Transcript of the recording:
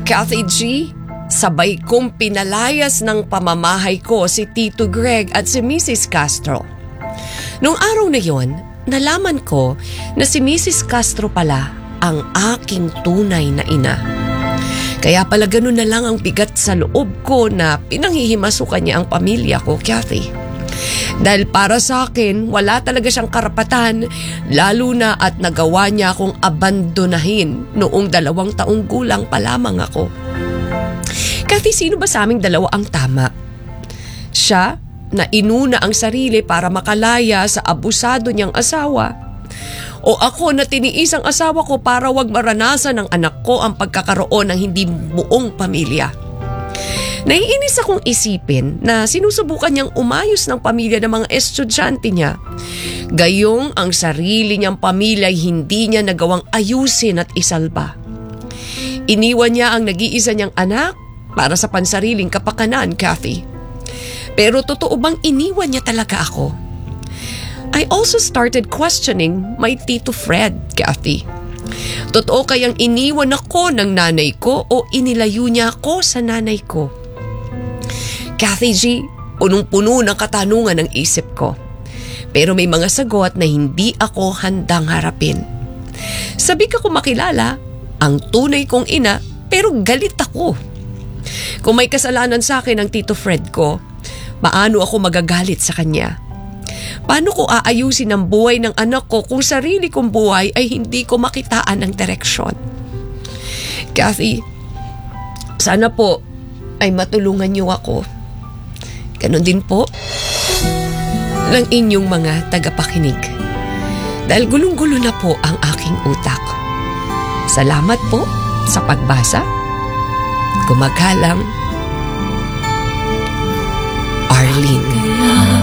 Kathy G, sabay kong pinalayas ng pamamahay ko si Tito Greg at si Mrs. Castro. Nung araw na yon, nalaman ko na si Mrs. Castro pala ang aking tunay na ina. Kaya pala ganun na lang ang bigat sa loob ko na pinanghihimasukan niya ang pamilya ko, Kathy. Dahil para sa akin, wala talaga siyang karapatan, lalo na at nagawa niya akong abandonahin noong 2 taong gulang pa lamang ako. Kathy, sino ba sa aming dalawa ang tama? Siya na inuna ang sarili para makalaya sa abusado niyang asawa, o ako na tiniis ang asawa ko para wag maranasan ng anak ko ang pagkakaroon ng hindi buong pamilya? Naiinis akong isipin na sinusubukan niyang umayos ng pamilya ng mga estudyante niya. Gayong ang sarili niyang pamilya ay hindi niya nagawang ayusin at isalba. Iniwan niya ang nag-iisa niyang anak para sa pansariling kapakanan, Kathy. Pero totoo bang iniwan niya talaga ako? I also started questioning my Tito Fred, Kathy. Totoo kayang iniwan ako ng nanay ko o inilayo niya ako sa nanay ko? Kathy G, punong-puno ng katanungan ang isip ko. Pero may mga sagot na hindi ako handang harapin. Sabik ako makilala ang tunay kong ina, pero galit ako. Kung may kasalanan sa akin ang Tito Fred ko, paano ako magagalit sa kanya? Paano ko aayusin ang buhay ng anak ko kung sarili kong buhay ay hindi ko makitaan ng direksyon? Kathy, sana po ay matulungan niyo ako. Ganon din po ng inyong mga tagapakinig. Dahil gulong-gulo na po ang aking utak. Salamat po sa pagbasa. Gumagalang, Arlene.